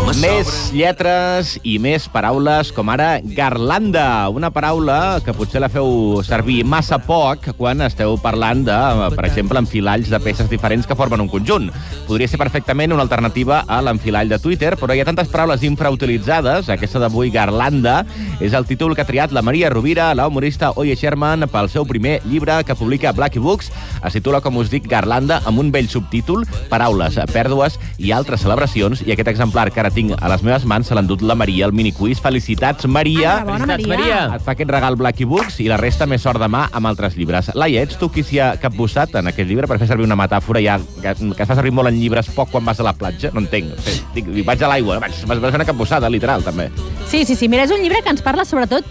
Més lletres i més paraules, com ara garlanda, una paraula que potser la feu servir massa poc quan esteu parlant de, per exemple, enfilalls de peces diferents que formen un conjunt. Podria ser perfectament una alternativa a l'enfilall de Twitter, però hi ha tantes paraules infrautilitzades. Aquesta d'avui, garlanda, és el títol que ha triat la Maria Rovira, la humorista Oye Sherman, pel seu primer llibre que publica Blackie Books. Es titula, com us dic, Garlanda, amb un vell subtítol, paraules, pèrdues i altres celebracions, i aquest exemplar que ara tinc a les meves mans se l'ha endut la Maria, el miniquiz. Felicitats, Maria! Felicitats, Maria! Et fa aquest regal Blackie Books i la resta més sort demà amb altres llibres. Laia, ets tu qui s'hi ha capbussat en aquest llibre per fer servir una metàfora ja que es fa servir molt en llibres, poc quan vas a la platja? No entenc. Vaig a l'aigua, vas fer una capbussada, literal, també. Sí. Mira, és un llibre que ens parla sobretot,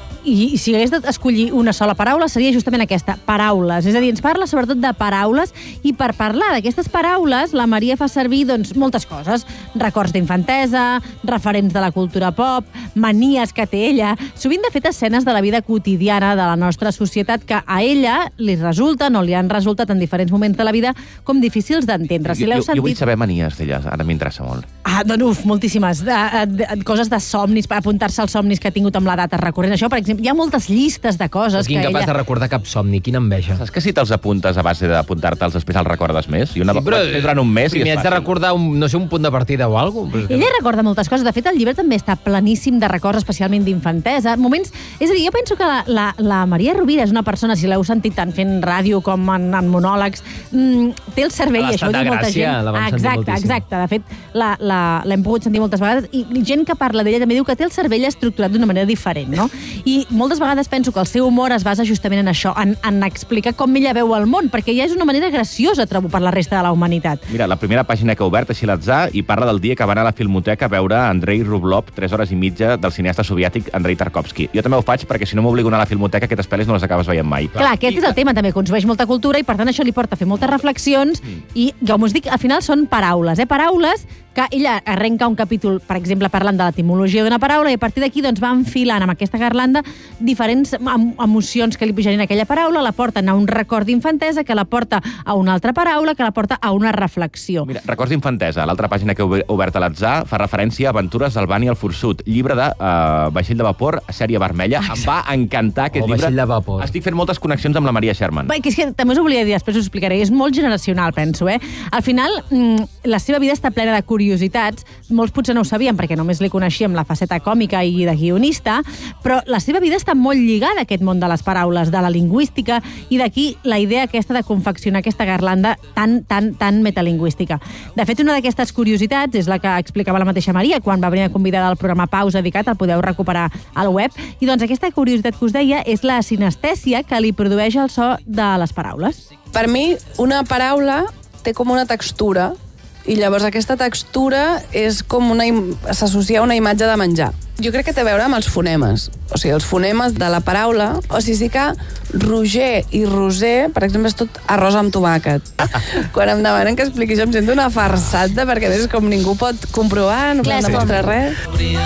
i si hagués d'escollir una sola paraula, seria justament aquesta, paraules. És a dir, ens parla sobretot de paraules, i per parlar d'aquestes paraules, la Maria fa servir moltes coses. Records d'infantesa, referents de la cultura pop, manies que té ella, sovint, de fet, escenes de la vida quotidiana de la nostra societat que a ella li resulten o li han resultat en diferents moments de la vida com difícils d'entendre. Si l'heu sentit... Jo vull saber manies d'ella, ara m'interessa molt. Doncs moltíssimes. Coses de somnis, per apuntar-se als somnis que ha tingut amb la data recurrent. Això, per exemple, hi ha moltes llistes de coses que ella... Incapaç de recordar cap somni, quina enveja. Saps que si te'ls apuntes a base d'apuntar-te'ls després els recordes més? I una Sí, però durant un mes primer haig de recordar un punt de partida o alguna cosa. Ella recorda moltes coses. De fet, el llibre també està pleníssim de records, especialment d'infantesa. Moments... És a dir, jo penso que la Maria Rovira és una persona, si l'heu sentit tant fent ràdio com en monòlegs, té el cervell, i això ho diu molta gent. Exacte. De fet, l'hem pogut sentir moltes vegades, i gent que parla d'ella també diu que té el cervell estructurat d'una manera diferent, no? I moltes vegades penso que el seu humor es basa justament en això, en explicar com ella veu el món, perquè ja és una manera graciosa, trobo, per la resta de la humanitat. Mira, la primera pàgina que ha obert, així l'atzar, i parla del dia que va anar a la Filmoteca a veure Andrei Rublev, 3 hores i mitja, del cineasta soviètic Andrei Tarkovsky. Jo també ho faig perquè si no m'obligo a anar a la Filmoteca, aquestes pel·lis no les acabes veient mai. Clar, aquest és el tema, també consumeix molta cultura, i per tant això li porta a fer moltes reflexions, i, com us dic, al final són paraules, paraules que ella arrenca un capítol, per exemple, parlant de l'etimologia d'una paraula, i a partir d'aquí doncs, va enfilant amb aquesta garlanda diferents emocions que li pujarien a aquella paraula, la porten a un record d'infantesa, que la porta a una altra paraula, que la porta a una reflexió. Mira, records d'infantesa, l'altra pàgina que he obert a l'atzar fa referència a Aventures del Bani al Forçut, llibre de vaixell de vapor, sèrie vermella. Em va encantar aquest llibre. Vaixell de vapor. Estic fent moltes connexions amb la Maria Sherman. Que és que també us ho volia dir, després us explicaré. És molt generacional, penso, Al final, la seva vida està plena de curiositats. Molts potser no ho sabien, perquè només li coneixíem la faceta còmica i de guionista, però la seva vida està molt lligada a aquest món de les paraules, de la lingüística, i d'aquí la idea aquesta de confeccionar aquesta garlanda tan metalingüística. De fet, una d'aquestes curiositats és la que explicava la mateixa Maria quan va venir convidada al programa Pausa dedicat, el podeu recuperar al web, i doncs aquesta curiositat que us deia és la sinestèsia que li produeix el so de les paraules. Per mi, una paraula té com una textura, i llavors aquesta textura és com s'associa a una imatge de menjar. Jo crec que té a veure amb els fonemes. O sigui, els fonemes de la paraula. O sigui, sí que Roger i Roser, per exemple, és tot arròs amb tomàquet. Quan em demanen que expliqui això em sento una farsata, perquè a més com ningú pot comprovar, no pot demostrar res.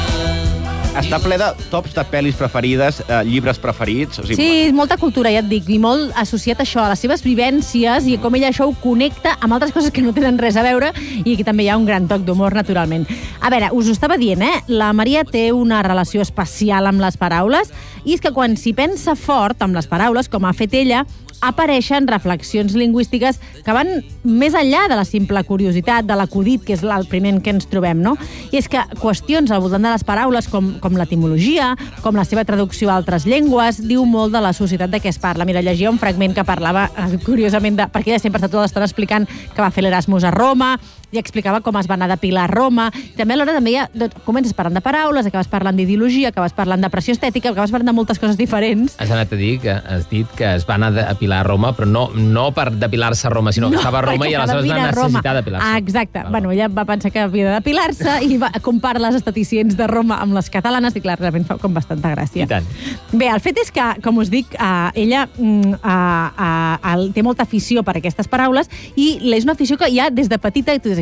Està ple de tops de pel·lis preferides, llibres preferits... O sigui, sí, molta cultura, ja et dic, i molt associat a això, a les seves vivències, i com ella això ho connecta amb altres coses que no tenen res a veure, i aquí també hi ha un gran toc d'humor, naturalment. A veure, us ho estava dient, la Maria té una relació especial amb les paraules, i és que quan s'hi pensa fort amb les paraules, com ha fet ella, apareixen reflexions lingüístiques que van més enllà de la simple curiositat, de l'acudit, que és el primer en què ens trobem, no? I és que qüestions al voltant de les paraules, com l'etimologia, com la seva traducció a altres llengües, diu molt de la societat de què es parla. Mira, llegia un fragment que parlava, curiosament, perquè ella sempre està tota l'estona explicant que va fer l'Erasmus a Roma, i explicava com es va anar a depilar a Roma. També alhora també comences parlant de paraules, acabes parlant d'ideologia, acabes parlant de pressió estètica, acabes parlant de moltes coses diferents. Has anat a dir que has dit que es va anar a depilar a Roma, però no per depilar-se a Roma, sinó que estava a Roma i aleshores va necessitar depilar-se. Exacte. Bueno, ella va pensar que havia de depilar-se i compara les esteticions de Roma amb les catalanes, i clar, realment fa com bastanta gràcia. I tant. Bé, el fet és que, com us dic, ella té molta afició per aquestes paraules, i és una afició que ja des de petita,